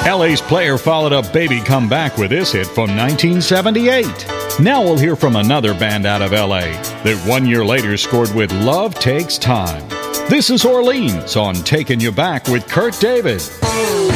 LA's Player followed up Baby Come Back with this hit from 1978. Now we'll hear from another band out of LA that 1 year later scored with Love Takes Time. This is Orleans on Taking You Back with Kurt David.